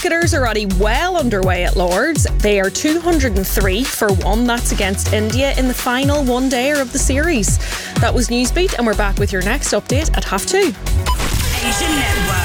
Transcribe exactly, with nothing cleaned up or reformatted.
cricketers are already well underway at Lords. They are two hundred three for one. That's against India in the final one-dayer of the series. That was Newsbeat, and we're back with your next update at half two. Asian Network.